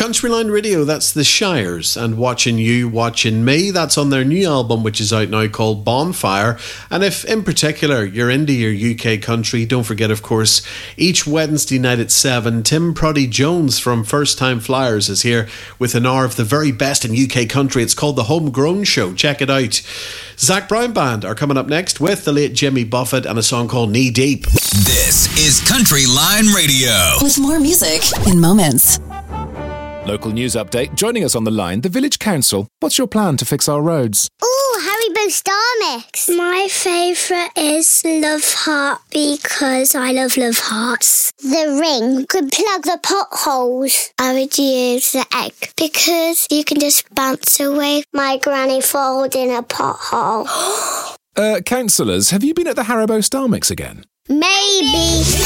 Countryline Radio, that's the Shires, and Watching You, Watching Me, that's on their new album, which is out now, called Bonfire. And if, in particular, you're into your UK country, don't forget, of course, each Wednesday night at 7, Tim Proddy Jones from First Time Flyers is here with an hour of the very best in UK country. It's called The Homegrown Show. Check it out. Zach Brown Band are coming up next with the late Jimmy Buffett and a song called Knee Deep. This is Countryline Radio. With more music in moments. Local news update. Joining us on the line, the Village Council. What's your plan to fix our roads? Ooh, Haribo Star Mix. My favourite is Love Heart because I love Hearts. The ring could plug the potholes. I would use the egg because you can just bounce away my granny falls in a pothole. Councillors, have you been at the Haribo Star Mix again? Maybe.